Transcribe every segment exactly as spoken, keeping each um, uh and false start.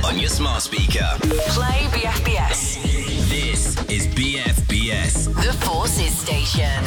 on your smart speaker. Play B F B S. This is B F B S. The Forces Station.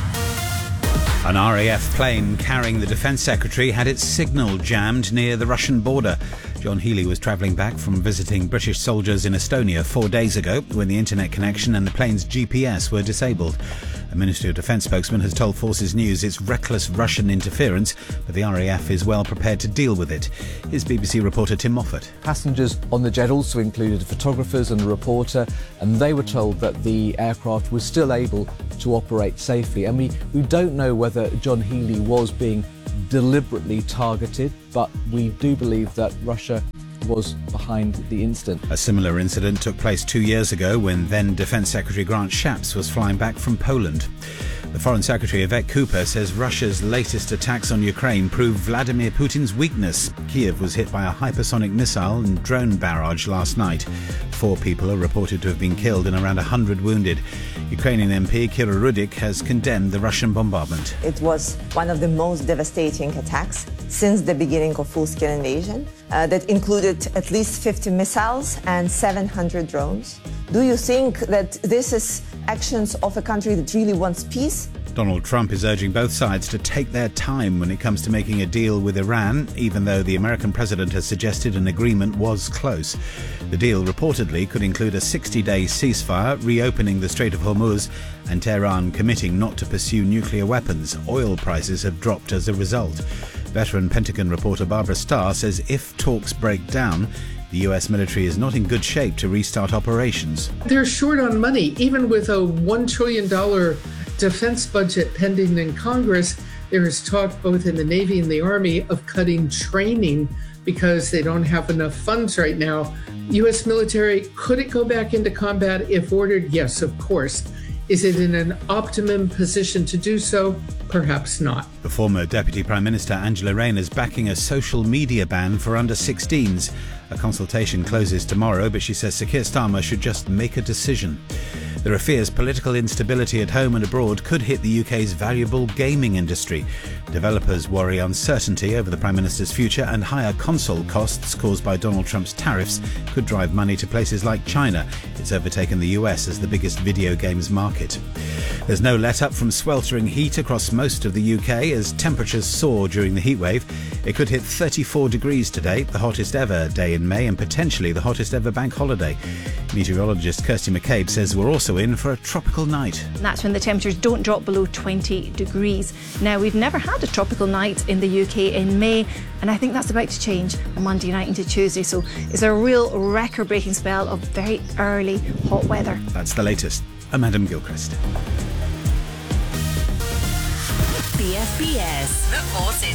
An R A F plane carrying the Defence Secretary had its signal jammed near the Russian border. John Healey was travelling back from visiting British soldiers in Estonia four days ago when the internet connection and the plane's G P S were disabled. A Ministry of Defence spokesman has told Forces News it's reckless Russian interference, but the R A F is well prepared to deal with it. Here's B B C reporter Tim Moffat. Passengers on the jet also included photographers and a reporter, and they were told that the aircraft was still able to operate safely. And we, we don't know whether John Healey was being deliberately targeted, but we do believe that Russia was behind the incident. A similar incident took place two years ago when then Defence Secretary Grant Shapps was flying back from Poland. The Foreign Secretary Yvette Cooper says Russia's latest attacks on Ukraine prove Vladimir Putin's weakness. Kiev was hit by a hypersonic missile and drone barrage last night. Four people are reported to have been killed and around one hundred wounded. Ukrainian M P Kira Rudik has condemned the Russian bombardment. It was one of the most devastating attacks since the beginning of full-scale invasion uh, that included at least fifty missiles and seven hundred drones. Do you think that this is actions of a country that really wants peace? Donald Trump is urging both sides to take their time when it comes to making a deal with Iran, even though the American president has suggested an agreement was close. The deal reportedly could include a sixty-day ceasefire, reopening the Strait of Hormuz, and Tehran committing not to pursue nuclear weapons. Oil prices have dropped as a result. Veteran Pentagon reporter Barbara Starr says if talks break down, the U S military is not in good shape to restart operations. They're short on money. Even with a one trillion dollars defense budget pending in Congress, there is talk both in the Navy and the Army of cutting training because they don't have enough funds right now. U S military, could it go back into combat if ordered? Yes, of course. Is it in an optimum position to do so? Perhaps not. The former Deputy Prime Minister Angela Rayner is backing a social media ban for under sixteens. A consultation closes tomorrow, but she says Sir Keir Starmer should just make a decision. There are fears political instability at home and abroad could hit the U K's valuable gaming industry. Developers worry uncertainty over the Prime Minister's future and higher console costs caused by Donald Trump's tariffs could drive money to places like China. It's overtaken the U S as the biggest video games market. There's no let-up from sweltering heat across most of the U K as temperatures soar during the heatwave. It could hit thirty-four degrees today, the hottest ever day in May and potentially the hottest ever bank holiday. Meteorologist Kirsty McCabe says we're also in for a tropical night. And that's when the temperatures don't drop below twenty degrees. Now, we've never had a tropical night in the U K in May, and I think that's about to change on Monday night into Tuesday. So it's a real record-breaking spell of very early hot weather. That's the latest. I'm Adam Gilchrist. B F B S. The Forces